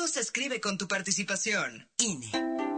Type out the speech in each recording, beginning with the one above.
México se escribe con tu participación. INE.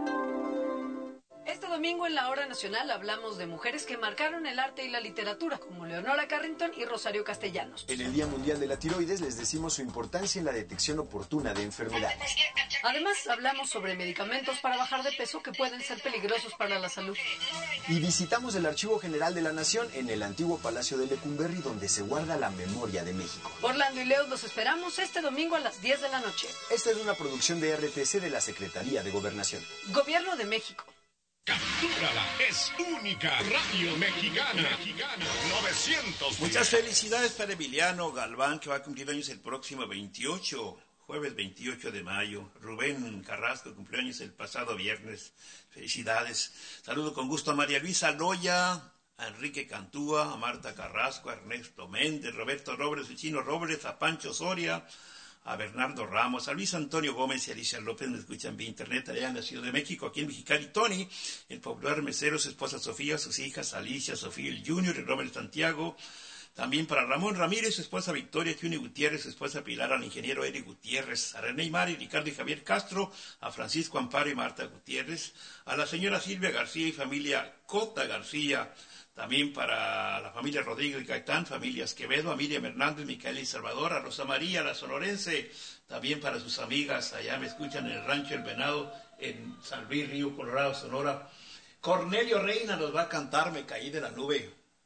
Este domingo en la Hora Nacional hablamos de mujeres que marcaron el arte y la literatura, como Leonora Carrington y Rosario Castellanos. En el Día Mundial de la Tiroides les decimos su importancia en la detección oportuna de enfermedades. Además, hablamos sobre medicamentos para bajar de peso que pueden ser peligrosos para la salud. Y visitamos el Archivo General de la Nación en el antiguo Palacio de Lecumberri, donde se guarda la memoria de México. Orlando y Leo los esperamos este domingo a las 10 de la noche. Esta es una producción de RTC de la Secretaría de Gobernación. Gobierno de México. Captúrala, es única radio mexicana. 900. Muchas felicidades para Emiliano Galván, que va a cumplir años el próximo 28, jueves 28 de mayo. Rubén Carrasco, cumpleaños el pasado viernes. Felicidades. Saludo con gusto a María Luisa Loya, a Enrique Cantúa, a Marta Carrasco, a Ernesto Méndez, Roberto Robles, el Chino Robles, a Pancho Soria, a Bernardo Ramos, a Luis Antonio Gómez y a Alicia López, me escuchan vía internet allá en la Ciudad de México, aquí en Mexicali. Tony, el popular mesero, su esposa Sofía, sus hijas Alicia, Sofía el Junior y Robert Santiago. También para Ramón Ramírez, su esposa Victoria, Juni Gutiérrez, su esposa Pilar, al ingeniero Eric Gutiérrez, a René Mari, Ricardo y Javier Castro, a Francisco Amparo y Marta Gutiérrez, a la señora Silvia García y familia Cota García. También para la familia Rodríguez y Gaitán, familias Quevedo, a Miriam Hernández, Micaela y Salvador, a Rosa María, la sonorense, también para sus amigas, allá me escuchan en el Rancho El Venado, en San Luis Río Colorado, Sonora. Cornelio Reina nos va a cantar Me caí de la nube.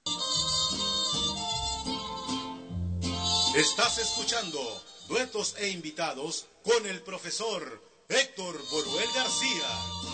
Estás escuchando duetos e invitados con el profesor Héctor Boruel García.